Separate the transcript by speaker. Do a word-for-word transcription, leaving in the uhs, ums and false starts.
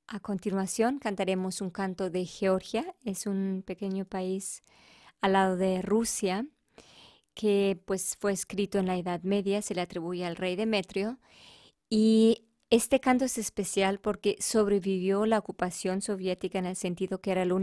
Speaker 1: A continuación cantaremos un canto de Georgia. Es un pequeño país al lado de Rusia que pues fue escrito en la Edad Media, se le atribuye al rey Demetrio. Y este canto es especial porque sobrevivió la ocupación soviética en el sentido que era el